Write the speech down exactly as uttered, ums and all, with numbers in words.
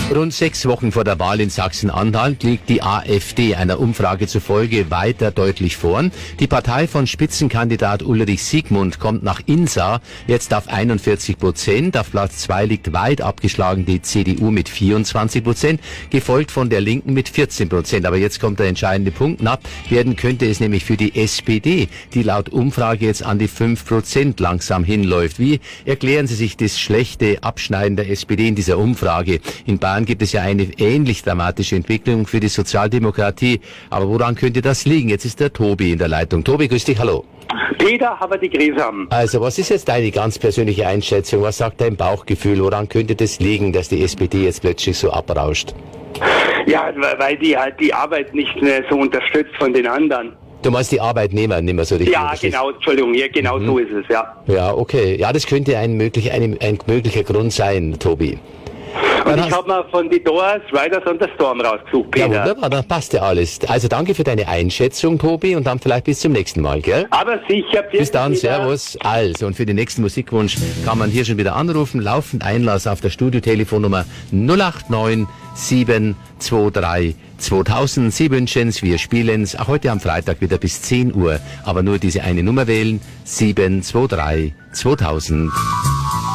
Rund sechs Wochen vor der Wahl in Sachsen-Anhalt liegt die AfD einer Umfrage zufolge weiter deutlich vorn. Die Partei von Spitzenkandidat Ulrich Siegmund kommt nach INSA jetzt auf einundvierzig Prozent. Auf Platz zwei liegt weit abgeschlagen die C D U mit vierundzwanzig Prozent, gefolgt von der Linken mit vierzehn Prozent. Aber jetzt kommt der entscheidende Punkt. Knapp werden könnte es nämlich für die S P D, die laut Umfrage jetzt an die fünf Prozent langsam hinläuft. Wie erklären Sie sich das schlechte Abschneiden der S P D in dieser Umfrage? In Bayern gibt es ja eine ähnlich dramatische Entwicklung für die Sozialdemokratie. Aber woran könnte das liegen? Jetzt ist der Tobi in der Leitung. Tobi, grüß dich, hallo. Peter, aber die Krise haben. Also, was ist jetzt deine ganz persönliche Einschätzung? Was sagt dein Bauchgefühl? Woran könnte das liegen, dass die S P D jetzt plötzlich so abrauscht? Ja, weil die halt die Arbeit nicht mehr so unterstützt von den anderen. Du meinst die Arbeitnehmer nicht mehr so richtig? Ja, genau, Entschuldigung, ja, genau mhm. so ist es, ja. Ja, okay. Ja, das könnte ein, möglich, ein, ein möglicher Grund sein, Tobi. Und ich habe mir von die Doors Riders on the Storm rausgesucht, Peter. Ja, wunderbar, dann passt ja alles. Also danke für deine Einschätzung, Tobi, und dann vielleicht bis zum nächsten Mal, gell? Aber sicher. Bis dann, wieder. Servus. Also, und für den nächsten Musikwunsch kann man hier schon wieder anrufen. Laufend Einlass auf der Studiotelefonnummer null acht neun sieben zwei drei zweitausend. Sie wünschen's, wir spielen's. Auch heute am Freitag wieder bis zehn Uhr. Aber nur diese eine Nummer wählen. sieben zwei drei zweitausend.